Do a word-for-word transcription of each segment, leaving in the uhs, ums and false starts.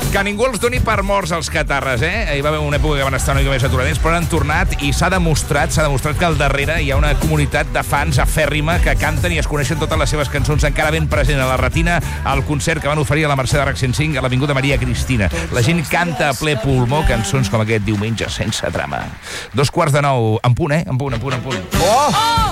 Que ningú els doni per morts, els catarres, eh? Hi va haver una època que van estar una mica més aturadents, però han tornat i s'ha demostrat, s'ha demostrat que al darrere hi ha una comunitat de fans afèrrima que canten i es coneixen totes les seves cançons encara ben present a la retina al concert que van oferir a la Mercè de RAC cent cinc a l'Avinguda Maria Cristina. La gent canta a ple pulmó cançons com aquest Diumenge sense trama. Dos quarts de nou, en punt, eh? En punt, en punt, en punt. Oh! Oh!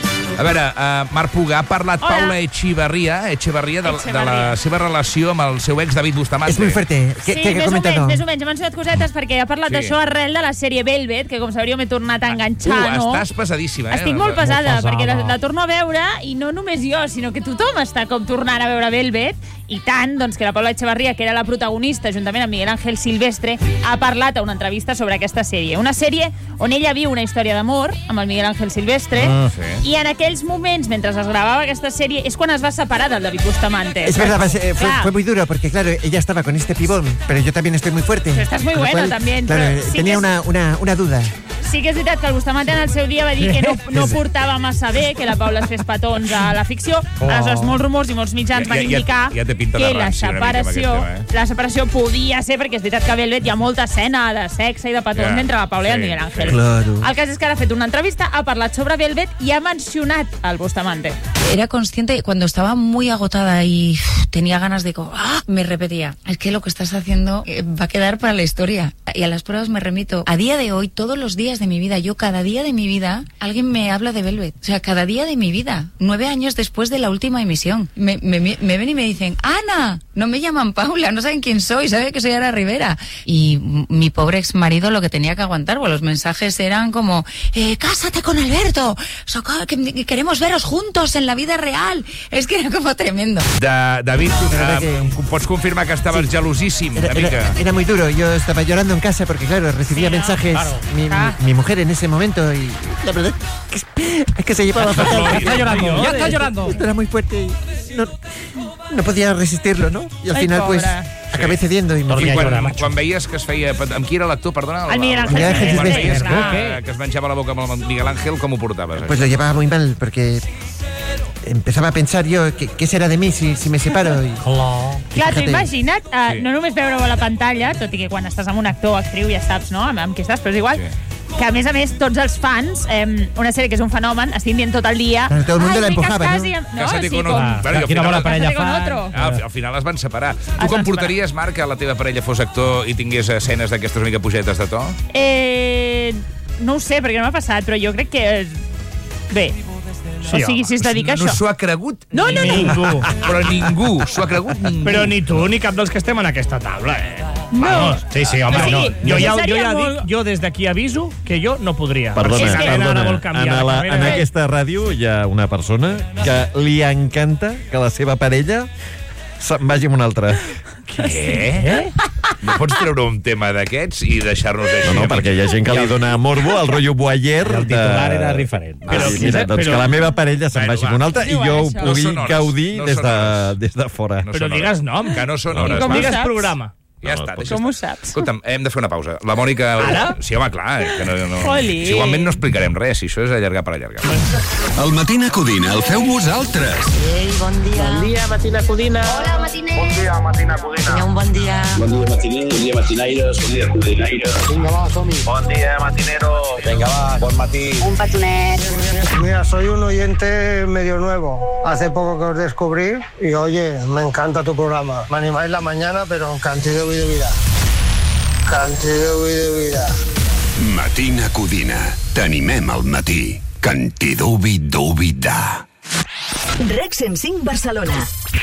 A veure, uh, Marc Puga, ha parlat Hola. Paula Echevarría, Echevarría de, de la seva relació amb el seu ex David Bustamante. És molt fuerte. Què, sí, què més, o menys, no? més o menys. M'han sonat cosetes perquè ha parlat sí. d'això arrel de la sèrie Velvet, que com sabríeu m'he tornat a enganxar, uh, no? Estàs pesadíssima, eh? Estic molt pesada, molt pesada. perquè la, la torno a veure, i no només jo, sinó que tothom està com tornant a veure Velvet, i tant, doncs, que la Paula Echevarría, que era la protagonista, juntament amb Miguel Ángel Silvestre, ha parlat a una entrevista sobre aquesta sèrie. Una sèrie on ella viu una història d'amor amb el Miguel Ángel Silvestre, ah, sí. i en aquells moments, mentre es grabava aquesta sèrie, és quan es va separar del David Bustamante. Es verdad, fue, fue muy duro, porque claro, ella estaba con este pibón, pero yo también estoy muy fuerte. Pero estás muy bueno cual, también. Claro, sí tenía una, una, una duda. Sí que és veritat que el Bustamante en el seu dia va dir que no, no portava massa bé que la Paula es fes petons a la ficció. Oh. Aleshores, molts rumors i molts mitjans van indicar ja, ja, ja que la separació, tema, eh? la separació podia ser, perquè és veritat que a Velvet hi ha molta escena de sexe i de petons yeah. entre la Paula sí, i el Miguel Ángel. Sí. Claro. El cas és que ara ha fet una entrevista, ha parlat sobre Velvet i ha mencionat el Bustamante. Era consciente, cuando estaba muy agotada y uf, tenía ganas de... ¡Ah! Me repetía, es que lo que estás haciendo eh, va a quedar para la historia. Y a las pruebas me remito. A día de hoy, todos los días de mi vida, yo cada día de mi vida, alguien me habla de Velvet. O sea, cada día de mi vida. Nueve años después de la última emisión. Me, me, me ven y me dicen, ¡Ana! No me llaman Paula, no saben quién soy, saben que soy Ana Rivera. Y mi pobre ex marido lo que tenía que aguantar, pues los mensajes eran como, eh, cásate con Alberto, Socorro, que queremos veros juntos en la vida real. Es que era como tremendo. Da, David, eh, pots confirmar que estaves sí. gelosíssim, era, una mica? Era, era muy duro, yo estaba llorando en casa porque, claro, recibía sí, mensajes claro. mi, ah. mi, mi mujer en ese momento y la verdad es que, es que se llevaba fatal. Ya está llorando, ya está llorando. Esto era muy fuerte y no, no podía resistirlo, ¿no? Y al Ai, final, pues, sí. acabé cediendo y me fui. Quan, quan veies que es feia... Amb qui era l'actor, perdona? El Miguel Ángel. Miguel Ángel Quan veies Silvestre. que, que es menjava la boca amb el Miguel Ángel, com ho portaves? Pues lo llevaba muy mal, porque empezaba a pensar yo ¿qué, qué será de mí si, si me separo? Y, Hello. y Clar, t'ho imagina't, uh, Sí. no només veure-ho a la pantalla, tot i que quan estàs amb un actor o actriu ja saps, no?, amb, amb qui estàs, però és igual, Sí. que a més a més tots els fans, eh, una sèrie que és un fenomen, estiguin dient tot el dia... Claro, todo el mundo "Ai, la vull que empujava, es ¿no? casi amb-" No, Cásate sí, con com... un... Bueno, i al Quina final- bona parella Cásate con fan. otro. Ah, al, al final es van separar. Tu Es com van portaries, Marc, que la teva parella fos actor i tingués escenes d'aquestes una mica pugetes de to? Eh, no ho sé, perquè no m'ha passat, però jo crec que... Bé, Sí, o sigui, si es dedica a No això... s'ho ha cregut No, no, no. Ningú. Però ningú, s'ho ha cregut ningú. Però ni tu ni cap dels que estem en aquesta taula, eh? No. Vamos. Sí, sí, home, O sigui, no. Jo ja, jo seria ja molt- dic, jo des d'aquí aviso que jo no podria. Perdona, És que- perdona. Vol canviar En, de la, carrera. en aquesta ràdio hi ha una persona que li encanta que la seva parella se'n vagi amb una altra. Què? No pots treure un tema d'aquests i deixar-nos així? No, no, perquè hi ha gent que li dona morbo al rotllo voyer. El titular era diferent. Ah, sí, Però- mira, doncs però- que la meva parella se'n Bueno, vagi va. amb una altra i Diuen jo ho això. No pugui són hores, gaudir no des, són de, hores. des de fora. No Però són digues hores. nom. Que no són No, no, hores. com va. Digues saps? programa. Ja No, està, no, deixa Com ho estar. saps? Escolta'm, hem de fer una pausa. La Mònica... Ara? Sí, home, clar. Que no, no... Joli. Si igualment no explicarem res, si això és allargar per allargar. El Matina Codina el feu vosaltres. Ei, bon dia. Bon dia, Matina Codina. Hola, matiner. Bon dia, Matina Codina. Vinga, un bon dia. Bon dia, matiner. Bon dia, matinaires. Bon dia, codinaires. Vinga, va, som-hi. Bon dia, matinero. Vinga, va, bon matí. Un petonet. Mira, soy un oyente medio nuevo. Hace poco que os descubrí y oye, me encanta tu programa. Me animáis la mañana, pero cantidad de vida. Cantidad de vida. Matina Codina. T'animem al matí. Cantidubi dubi da. RAC cent cinc Barcelona.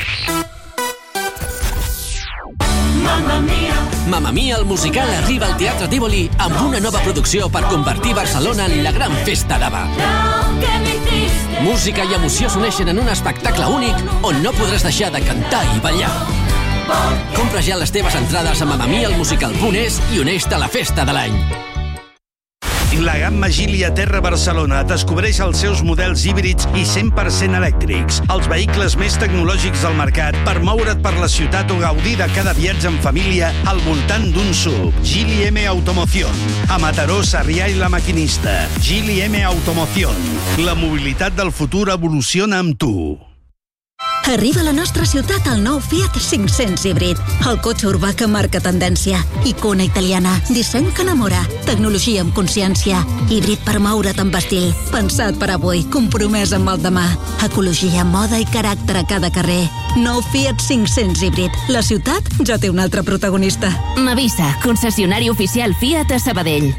Mamma Mia, el musical arriba al Teatre Tívoli amb una nova producció per convertir Barcelona en la gran festa d'Ava. Música i emoció s'uneixen en un espectacle únic on no podràs deixar de cantar i ballar. Compra ja les teves entrades a mamma mia el musical punt es i uneix-te a la festa de l'any. La gamma Geely Aterra Barcelona descobreix els seus models híbrids i cent per cent elèctrics, els vehicles més tecnològics del mercat per moure't per la ciutat o gaudir de cada viatge en família al voltant d'un sub. Geely M Automoción. A Mataró, Sarrià i La Maquinista. Geely M Automoción. La mobilitat del futur evoluciona amb tu. Arriba a la nostra ciutat el nou Fiat cinc-cents híbrid. El cotxe urbà que marca tendència. Icona italiana. Disseny que enamora. Tecnologia amb consciència. Híbrid per moure't amb estil. Pensat per avui, compromès amb el demà. Ecologia, moda i caràcter a cada carrer. Nou Fiat cinc-cents híbrid. La ciutat ja té un altre protagonista. Mavisa, concesionario oficial Fiat a Sabadell.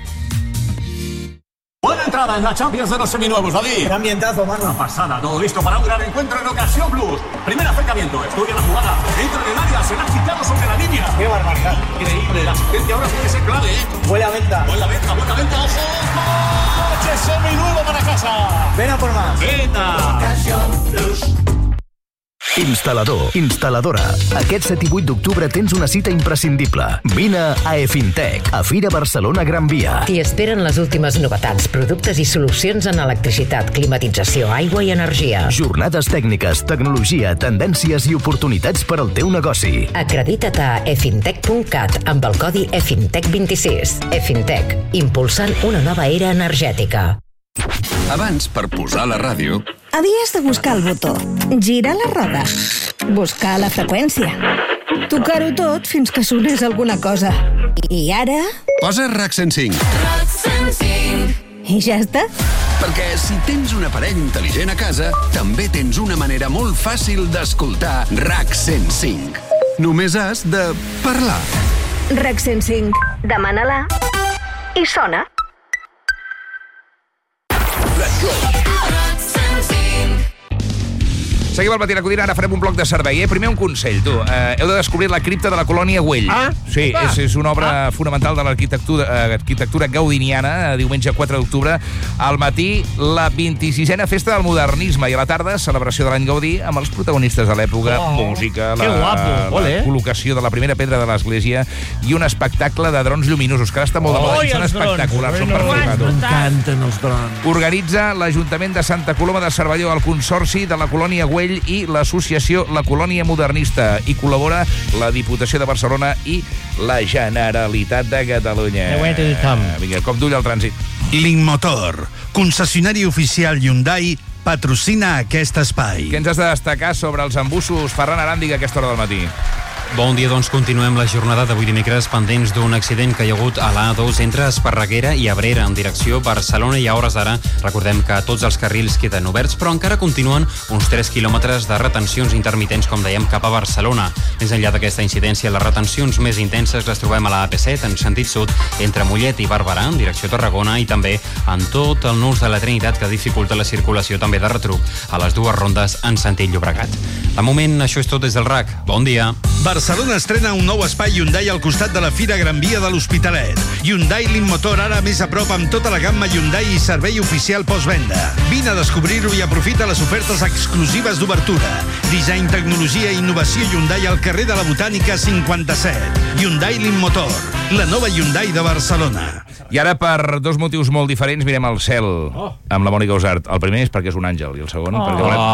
Buena entrada en la Champions de los seminuevos, David. Qué ambientazo, mano. Una pasada, todo listo para un gran encuentro en Ocasión Plus. Primer acercamiento, estudia la jugada. Entra en el área, se la ha quitado sobre la línea. Qué barbaridad. Increíble, la asistencia ahora tiene que ser clave, ¿eh? Buena venta. Buena venta, buena venta, ojo. ¡Coche seminuevo para casa! Ven a por más. Venta. Ocasión Plus. Instal·lador, instal·ladora. Aquest set i vuit d'octubre tens una cita imprescindible. Vine a Efintec, a Fira Barcelona Gran Via. T'hi esperen les últimes novetats, productes i solucions en electricitat, climatització, aigua i energia. Jornades tècniques, tecnologia, tendències i oportunitats per al teu negoci. Acredita't a efintec punt cat amb el codi E F I N T E C vint-i-sis. Efintec, impulsant una nova era energètica. Abans, per posar la ràdio... Havies de buscar el botó, girar la roda, buscar la freqüència, tocar-ho tot fins que sonés alguna cosa. I ara... Posa RAC cent cinc. RAC cent cinc. I ja està. Perquè si tens un aparell intel·ligent a casa, també tens una manera molt fàcil d'escoltar RAC cent cinc. Només has de parlar. RAC cent cinc. Demana-la i sona. Let's go. Seguim al Matí a Codina, ara farem un bloc de servei. Eh? Primer un consell, tu. Eh, heu de descobrir la cripta de la colònia Güell. Ah? Sí, és, és una obra ah. fonamental de l'arquitectura eh, arquitectura gaudiniana, diumenge quatre d'octubre. Al matí, la vint-i-sisena Festa del Modernisme i a la tarda, celebració de l'any Gaudí amb els protagonistes de l'època, oh, música, la, guapo. la col·locació de la primera pedra de l'església i un espectacle de drons lluminosos, que ara està molt de moda. Oh, són espectaculars, són per flipar. M'encanten els drons. Organitza l'Ajuntament de Santa Coloma de Cervelló, el Consorci de la colònia Güell i l'associació La Colònia Modernista. I col·labora la Diputació de Barcelona i la Generalitat de Catalunya. Vinga, cop d'ull al trànsit. Linkmotor, concessionari oficial Hyundai, patrocina aquest espai. Què ens has de destacar sobre els embussos, Ferran Aràndiga, a aquesta hora del matí? Bon dia, doncs continuem la jornada d'avui dimecres pendents d'un accident que hi ha hagut a l'A dos entre Esparreguera i Abrera en direcció Barcelona, i a hores d'ara recordem que tots els carrils queden oberts, però encara continuen uns tres quilòmetres de retencions intermitents, com dèiem, cap a Barcelona. Més enllà d'aquesta incidència, les retencions més intenses les trobem a la A P set en sentit sud entre Mollet i Barberà en direcció Tarragona, i també en tot el nus de la Trinitat, que dificulta la circulació també de retruc a les dues rondes en sentit Llobregat. De moment, això és tot des del RAC. Bon dia. Barcelona estrena un nou espai Hyundai al costat de la Fira Gran Via de l'Hospitalet. Hyundai Linkmotor, ara més a prop amb tota la gamma Hyundai i servei oficial postvenda. Vine a descobrir-ho i aprofita les ofertes exclusives d'obertura. Disseny, tecnologia i innovació Hyundai al carrer de la Botànica cinquanta-set. Hyundai Linkmotor, la nova Hyundai de Barcelona. I ara, per dos motius molt diferents, mirem al cel oh. amb la Mònica Usart. El primer és perquè és un àngel, i el segon oh. perquè volem...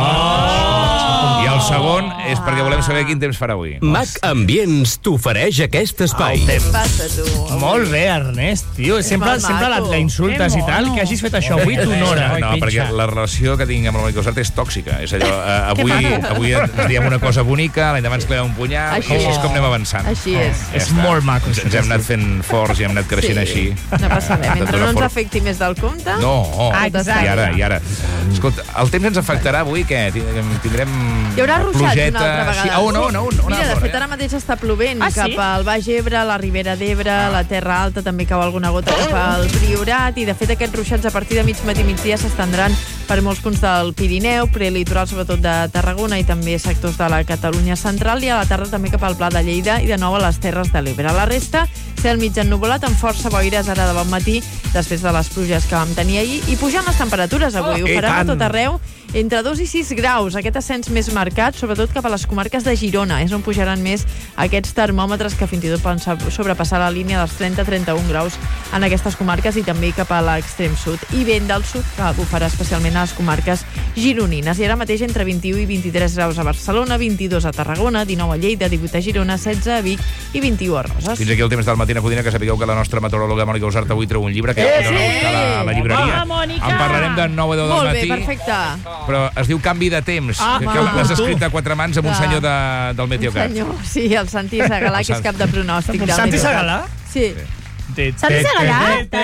Oh. I el segon és perquè volem saber quin temps farà avui. Mac Ambients t'ofereix aquest espai. Què passa, tu? Molt bé, Ernest, tio. Sempre, sempre la, la insultes i tal, que hagis fet això avui t'honora. No, perquè la relació que tinc amb la Mònica Usart és tòxica. És allò, eh, avui, avui ens diem una cosa bonica, l'any d'abans cleva un punyal, així, així és com anem avançant. Així és. Ja és molt maco. Ens, ens hem anat fent forts i hem anat creixent sí. així. No passa res. Mentre no ens afecti més del compte... No, oh, exacte. I ara, i ara. Escolta, el temps ens afectarà avui, què? Tindrem... Hi haurà ruixats una altra vegada. Sí, oh, no, no, no, Mira, de fet, ara mateix està plovent ah, cap sí? al Baix Ebre, la Ribera d'Ebre, ah. la Terra Alta, també cau alguna gota cap al Priorat, i de fet aquests ruixats a partir de mig matí i migdia s'estendran per molts punts del Pirineu, prelitoral sobretot de Tarragona i també sectors de la Catalunya central, i a la tarda també cap al Pla de Lleida i de nou a les Terres de l'Ebre. La resta, cel mig ennuvolat amb força boires ara de bon matí, després de les pluges que vam tenir ahir, i pujant les temperatures avui. Oh, ho faran a tot arreu, entre dos i sis graus, aquest ascens més marcat, sobretot cap a les comarques de Girona, és on pujaran més aquests termòmetres que fins i tot poden sobrepassar la línia dels trenta a trenta-un graus en aquestes comarques, i també cap a l'extrem sud. I vent del sud, que bufarà especialment sent a les comarques gironines. I ara mateix entre vint-i-u i vint-i-tres graus a Barcelona, vint-i-dos a Tarragona, dinou a Lleida, divuit a Girona, setze a Vic i vint-i-u a Roses. Fins aquí el temps del Matina Codina, que sapigueu que la nostra meteoròloga Mònica Usart avui treu un llibre que Eh, ja sí! a la, a la llibreria. Hola, Mònica! En parlarem de nou a deu del Molt matí. bé, perfecte. Però es diu Canvi de temps, Ah, que, home. que l'has escrit a quatre mans amb un Clar. senyor de, del Meteocat. Senyor, sí, el Santi Segalà, que és cap de pronòstic. del Santi Meteocat. Segalà? Sí. Santi Segalà?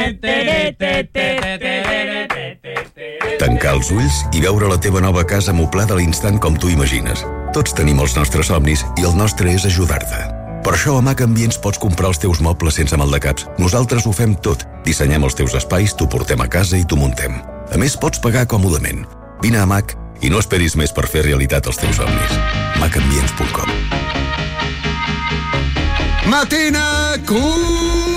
Tancar els ulls i veure la teva nova casa moblada a l'instant com tu imagines. Tots tenim els nostres somnis i el nostre és ajudar-te. Per això a Mac Ambients pots comprar els teus mobles sense maldecaps. Nosaltres ho fem tot. Dissenyem els teus espais, t'ho portem a casa i t'ho muntem. A més, pots pagar còmodament. Vine a Mac i no esperis més per fer realitat els teus somnis. mac ambients punt com Matina Codina.